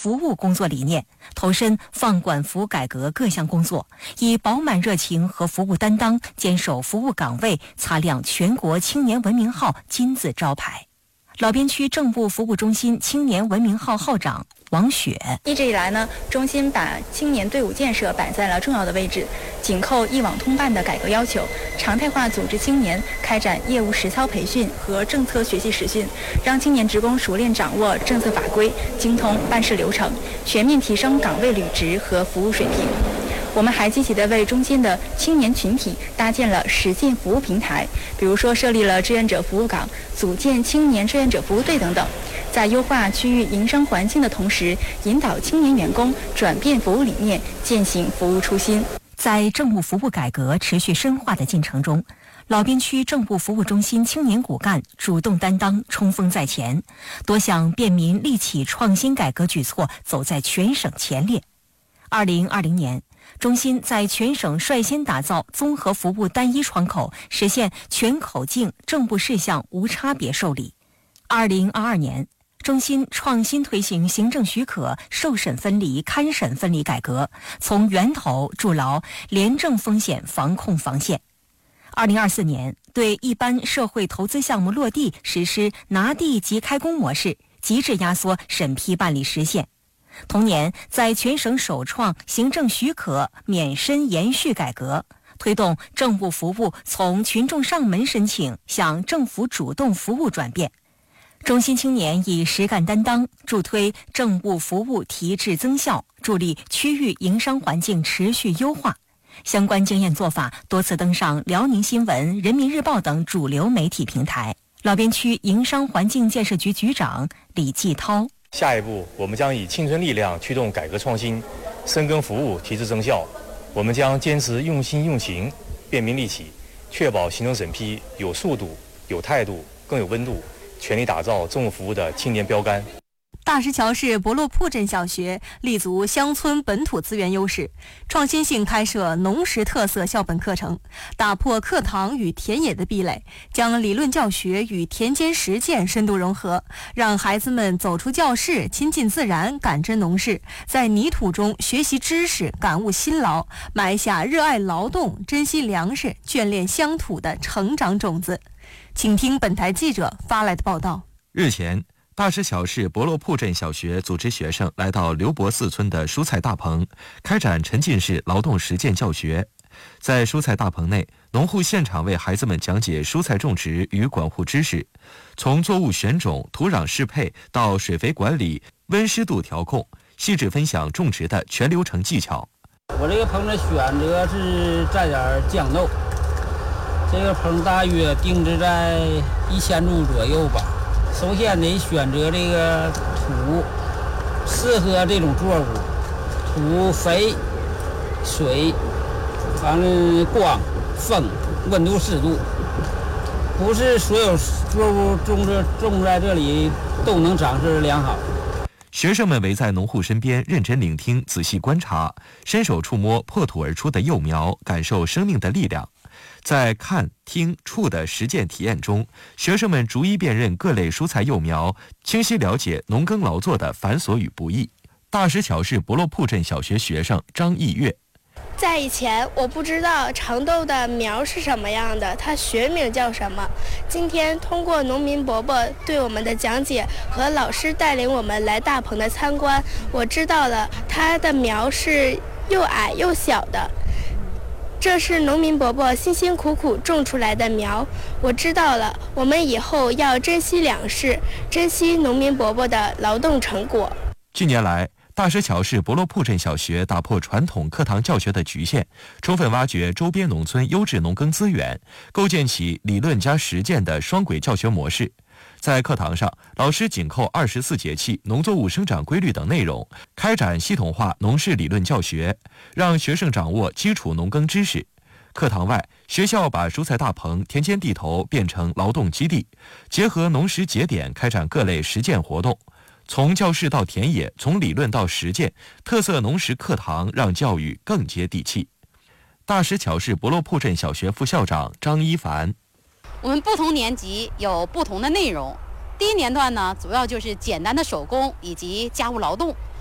服务工作理念，投身放管服改革各项工作，以饱满热情和服务担当坚守服务岗位，擦亮全国青年文明号金字招牌。老边区正部服务中心青年文明号号长王雪： 一直以来呢，中心把青年队伍建设摆在了重要的位置，紧扣一网通办的改革要求，常态化组织青年开展业务实操培训和政策学习实训，让青年职工熟练掌握政策法规，精通办事流程，全面提升岗位履职和服务水平。我们还积极地为中心的青年群体搭建了实践服务平台，比如说设立了志愿者服务岗，组建青年志愿者服务队等等。在优化区域营商环境的同时，引导青年员工转变服务理念，践行服务初心。 在政务服务改革持续深化的进程中，老边区正部服务中心青年骨干主动担当，冲锋在前，多项便民利企创新改革举措走在全省前列。2020年，中心在全省率先打造综合服务单一窗口，实现全口径政务事项无差别受理。2022年，中心创新推行行政许可、受审分离、勘审分离改革，从源头筑牢廉政风险防控防线。2024年，对一般社会投资项目落地实施拿地即开工模式，极致压缩审批办理时限。同年，在全省首创行政许可免申延续改革，推动政务服务从群众上门申请向政府主动服务转变。中心青年以实干担当，助推政务服务提质增效，助力区域营商环境持续优化。相关经验做法多次登上辽宁新闻、人民日报等主流媒体平台。老边区营商环境建设局局长李继涛： 下一步，我们将以青春力量驱动改革创新，深耕服务，提质增效。我们将坚持用心用情，便民利企，确保行政审批有速度、有态度、更有温度，全力打造政务服务的青年标杆。 大石桥市博洛铺镇小学立足乡村本土资源优势，创新性开设农时特色校本课程，打破课堂与田野的壁垒，将理论教学与田间实践深度融合，让孩子们走出教室，亲近自然，感知农事，在泥土中学习知识，感悟辛劳，埋下热爱劳动、珍惜粮食、眷恋乡土的成长种子。请听本台记者发来的报道。 日前，大石桥市博洛铺镇小学组织学生来到刘伯寺村的蔬菜大棚，开展沉浸式劳动实践教学。在蔬菜大棚内，农户现场为孩子们讲解蔬菜种植与管护知识，从作物选种、土壤适配到水肥管理、温湿度调控，细致分享种植的全流程技巧。 我这个棚的选择是栽点豇豆，这个棚大约定制在1000株左右吧。首先得选择这个土，适合这种作物，土肥、水，完了光、风、温度适度，不是所有作物种在这里都能长势良好。 学生们围在农户身边，认真聆听，仔细观察，伸手触摸破土而出的幼苗，感受生命的力量。在看、听、触的实践体验中，学生们逐一辨认各类蔬菜幼苗，清晰了解农耕劳作的繁琐与不易。大石桥市博洛铺镇小学学生张艺月： 在以前，我不知道长豆的苗是什么样的，它学名叫什么。今天通过农民伯伯对我们的讲解和老师带领我们来大棚的参观，我知道了它的苗是又矮又小的。这是农民伯伯辛辛苦苦种出来的苗，我知道了，我们以后要珍惜粮食，珍惜农民伯伯的劳动成果。 近年来，大石桥市博洛铺镇小学打破传统课堂教学的局限，充分挖掘周边农村优质农耕资源，构建起理论加实践的双轨教学模式。在课堂上，老师紧扣24节气、农作物生长规律等内容，开展系统化农事理论教学，让学生掌握基础农耕知识。课堂外，学校把蔬菜大棚、田间地头变成劳动基地，结合农时节点开展各类实践活动。从教室到田野，从理论到实践，特色农时课堂让教育更接地气。大石桥市博洛铺镇小学副校长张一凡： 我们不同年级有不同的内容。第一年段呢，主要就是简单的手工以及家务劳动。